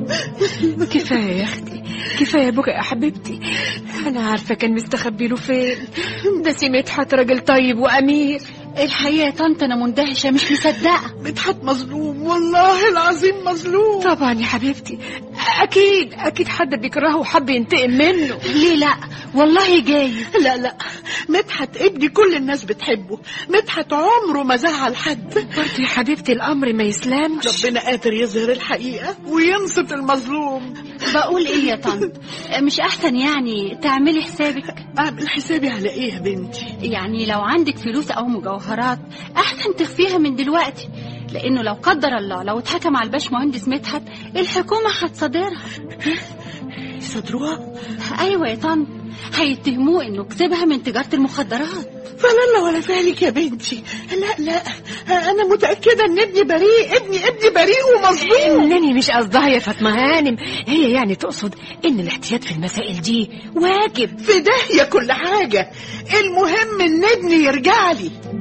كفاية يا أختي، كفاية بكى يا حبيبتي. أنا عارفة كان مستخبي له فين. ده سي مدحت راجل طيب وأمير. الحقيقة يا طنط أنا مندهشة مش مصدقة. مدحت مظلوم، والله العظيم مظلوم. طبعا يا حبيبتي، أكيد حد بيكرهه وحب ينتقم منه. ليه لا، والله جاي. لا، مدحت ابني كل الناس بتحبه. مدحت عمره ما زعل حد. برضه يا حبيبتي الأمر ما يسلمش. ربنا قادر يظهر الحقيقة وينصف المظلوم. بقول ايه يا طنط، مش احسن يعني تعملي حسابك؟ اعمل حسابي على ايه يا بنتي؟ يعني لو عندك فلوس او مجوهرات احسن تخفيها من دلوقتي، لانه لو قدر الله لو اتحكم على الباشمهندس مدحت الحكومة هتصادرها. يصدروها؟ ايوه يا طنط، هيتهموه انه كسبها من تجارة المخدرات. فلا ولا فعلك يا بنتي. لا انا متأكدة ان ابني بريء. ابني بريء ومظلوم. إنني مش قصدها يا فاطمة هانم، هي يعني تقصد ان الاحتياط في المسائل دي واجب. في داهية كل حاجة، المهم ان ابني يرجع لي.